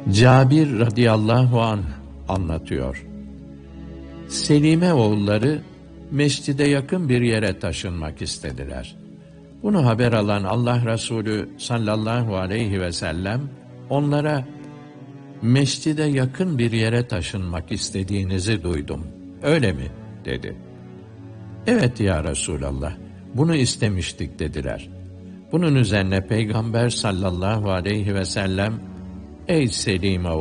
Cabir radıyallahu anh anlatıyor. Selime oğulları mescide yakın bir yere taşınmak istediler. Bunu haber alan Allah Resulü sallallahu aleyhi ve sellem onlara mescide yakın bir yere taşınmak istediğinizi duydum. Öyle mi? Dedi. Evet ya Resulallah, bunu istemiştik dediler. Bunun üzerine Peygamber sallallahu aleyhi ve sellem, ey Selime